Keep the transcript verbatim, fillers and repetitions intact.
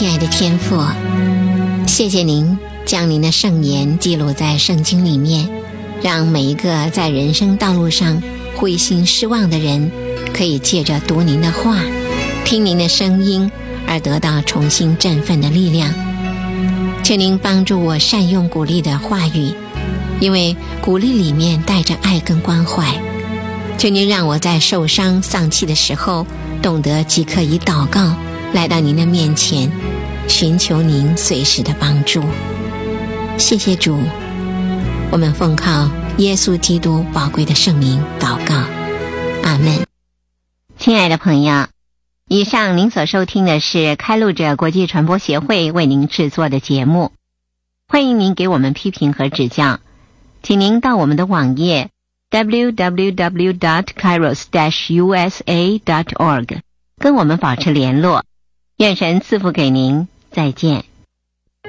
亲爱的天父，谢谢您将您的圣言记录在圣经里面，让每一个在人生道路上灰心失望的人可以借着读您的话，听您的声音而得到重新振奋的力量。求您帮助我善用鼓励的话语，因为鼓励里面带着爱跟关怀。求您让我在受伤丧气的时候，懂得即刻以祷告来到您的面前，寻求您随时的帮助。谢谢主，我们奉靠耶稣基督宝贵的圣名祷告，阿们。亲爱的朋友，以上您所收听的是开路者国际传播协会为您制作的节目，欢迎您给我们批评和指教，请您到我们的网页 double-u double-u double-u dot kairos dash u s a dot org 跟我们保持联络。愿神赐福给您，再见。